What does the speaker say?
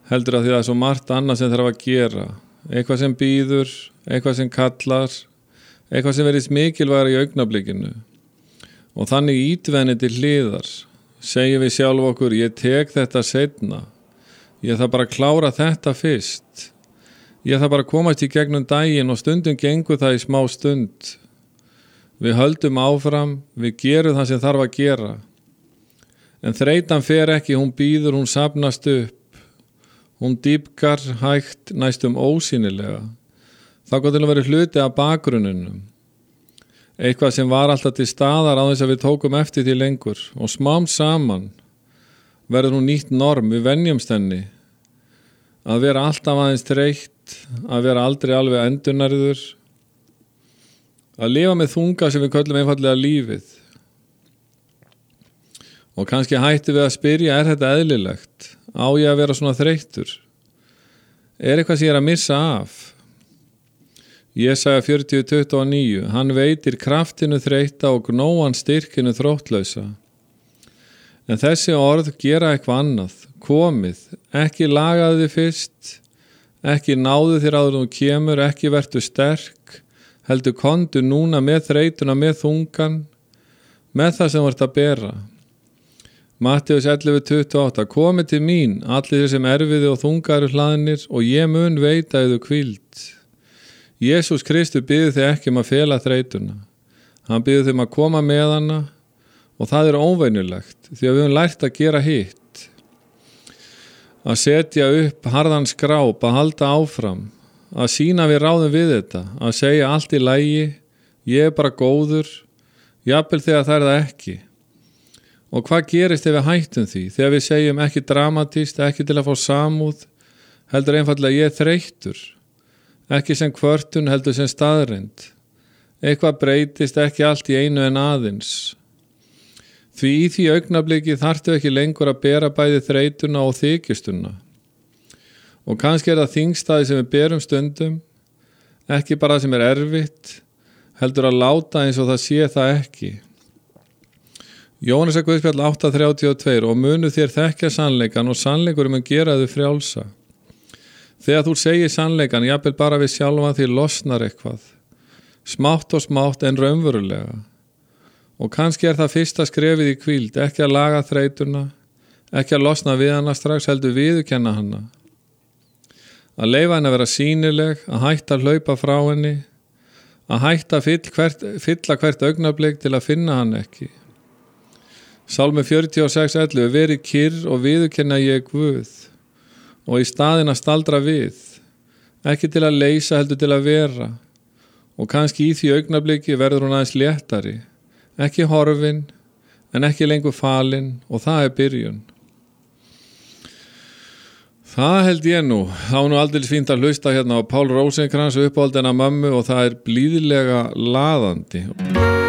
heldur að því það svo margt annað sem þarf að gera, eitthvað sem býður, eitthvað sem kallar, eitthvað sem verðist mikilvægara í augnablikinu og þannig ítvenni til hliðar. Segjum við sjálf okkur, ég tek þetta seinna, ég þarf bara að klára þetta fyrst, ég þarf bara að komast í gegnum daginn og stundum gengur það í smá stund. Við höldum áfram, við gerum það sem þarf að gera. En þreytan fer ekki, hún býður, hún safnast upp, hún dýpkar hægt næstum ósýnilega. Það gátt til að vera hluti af bakgrunninum. Eitthvað sem var alltaf til staðar á þess að við tókum eftir því lengur og smám saman verður hún nýtt norm, við venjumst henni. Að vera alltaf aðeins þreytt, að vera aldrei alveg endurnærður, að lifa með þunga sem við köllum einfallega lífið. Og kannski hættum við að spyrja, er þetta eðlilegt? Á ég að vera svona þreyttur? Er eitthvað sem ég er að missa af? Jesaja 40:29, hann veitir kraftinu þreyta og gnóan styrkinu þróttlausa. En þessi orð gera eitthvað annað, komið, ekki lagaðu þið fyrst, ekki náðu þér áður þú kemur, ekki vertu sterk, heldur kondu núna með þreytuna, með þungan, með það sem vart að bera. Matteus 11:28, komið til mín, allir þeir sem erfiði og þungaru hlaðnir og ég mun veita yður hvíld. Jesús Kristur biður þig ekki að fela þreytuna. Hann biður þig að koma með hana og það er óvenjulegt því að við höfum lært að gera hitt. Að setja upp harðan skráp, að halda áfram, að sýna við ráðum við þetta, að segja allt í lagi, ég er bara góður, jafnvel þegar það er það ekki. Og hvað gerist ef við hættum því? Þegar við segjum ekki dramatíst, ekki til að fá samúð, heldur einfallega ég er þreyttur. Ekki sem kvörtun heldur sem staðreind. Eitthvað breytist ekki allt í einu en aðeins. Því í því augnabliki þarftu ekki lengur að bera bæði þreytuna og þykjustuna. Og kannski er það þingstaði sem við berum stundum, ekki bara það sem er erfitt, heldur að láta eins og það sé það ekki. Jóhannesar Guðspjall 8:32 og munu þér þekkja sannleikan og sannleikurinn mun gera þig frjálsa. Þegar þú segir sannleikan, jafnvel bara við sjálfa því losnar eitthvað. Smátt og smátt en raunverulega. Og kannski er það fyrsta skrefið í hvíld, ekki að laga þreytuna, ekki að losna við hana strax, heldur viðurkenna hana. Að leyfa henni að vera sýnileg, að hætta að hlaupa frá henni, að hætta að fylla hvert augnablik til að finna hann ekki. Sálmi 46:11, verið kyrr og viðurkenna ég Guð. Og í staðinn að staldra við, ekki til að leysa heldur til að vera og kannski í því augnabliki verður hún aðeins léttari, ekki horfin en ekki lengur falin og það er byrjun. Það held ég nú, þá nú aldeilis fínt að hlusta hérna á Pál Rósinkrans uppáhaldina mömmu og það er blíðlega laðandi.